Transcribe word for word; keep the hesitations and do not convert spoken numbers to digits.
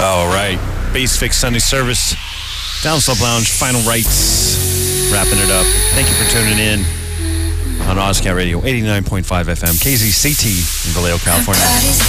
All right. Base Fix Sunday Service. Downslope Lounge, Final Rites. Wrapping it up. Thank you for tuning in on Ozcat Radio, eighty-nine point five F M, K Z C T in Vallejo, California.